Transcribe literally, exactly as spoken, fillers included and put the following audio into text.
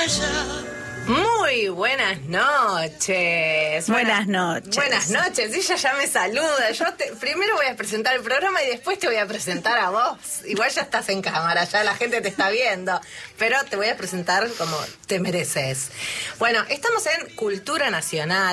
allá. Muy buenas noches. Buenas noches. Buenas noches. Ella ya me saluda. Yo te, primero voy a presentar el programa y después te voy a presentar a vos. Igual ya estás en cámara, ya la gente te está viendo. Pero te voy a presentar como te mereces. Bueno, estamos en Cultura Nacional.